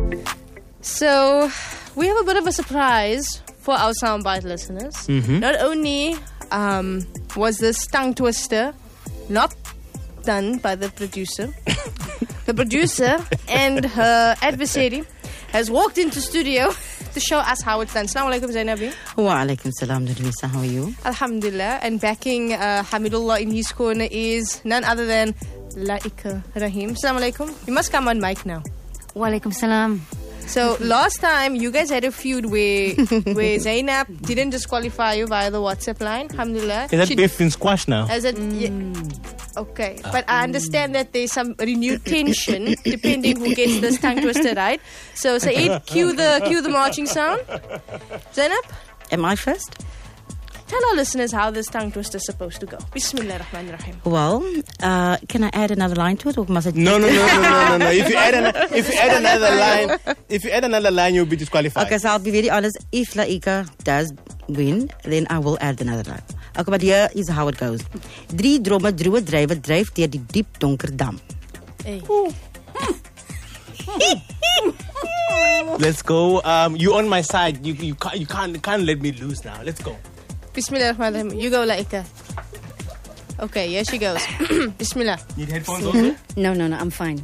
So, we have a bit of a surprise for our soundbite listeners. Not only was this tongue twister not done by the producer, the producer and her adversary has walked into studio to show us how it's done. Assalamu alaikum, Zainabi. Wa alaikum salam, Nurisa. How are you? Alhamdulillah. And backing Hamidullah in his corner is none other than Laika Rahim. Assalamu alaikum. You must come on mic now. Wa alaikum salam. So last time you guys had a feud where Zainab didn't disqualify you via the WhatsApp line. Alhamdulillah. Is that beef been squashed now? Okay, but I understand that there's some renewed tension depending who gets this tongue twister right. So Saeed, cue the marching sound. Zainab, Am I first? tell our listeners how this tongue twister is supposed to go. Bismillah ar-Rahman ar-Rahim. Well, can I add another line to it, or must I? No. If you add another line, you'll be disqualified. Okay, so I'll be very honest. If Laika does win, then I will add another line. Okay, but here is how it goes. 3 dromme droe drywe dryf deur die diep donker dam. Hey. Let's go. You on my side. You can't let me lose now. Let's go. Bismillah ar-Rahman ar-Rahim. You go, Laika. Okay, here she goes. Bismillah. Need headphones also? No, I'm fine.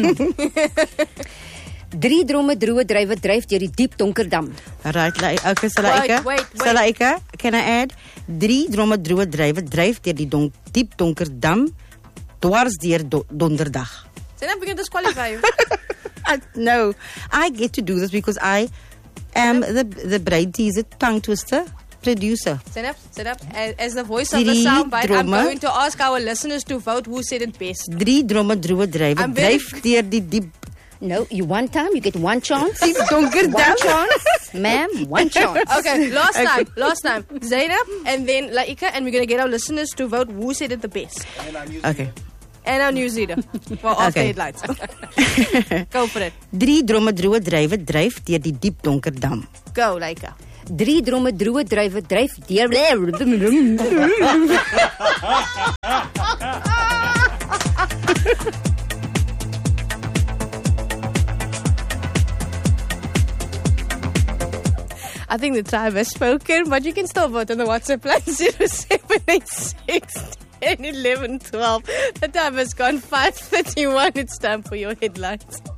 3 dromme droe drywe dryf deur die diep donker dam. Right, okay, so Laika. Wait. So Laika, can I add 3 dromme droe drywe dryf deur die diep donker dam dwars deur donderdag. Zainab, we can disqualify you. No, I get to do this because I am the brain teaser, tongue twister producer. Zainab, as the voice of the soundbite, I'm going to ask our listeners to vote who said it best. 3 dromme droe drywe dryf deur die diep. No, you one time, you get one chance. Diep donker One dam. chance, ma'am, one chance. Okay, last time. Zainab and then Laika, and we're going to get our listeners to vote who said it the best. Okay. And our newsreader. Well, off the Okay. headlights. Go for it. 3 dromme droe drywe dryf deur die diep donker dam. Go, Laika. 3 dromme droe drywe dryf deur. I think the tribe has spoken, but you can still vote on the WhatsApp line 0786 10 11 12. The time has gone 5:31. It's time for your headlines.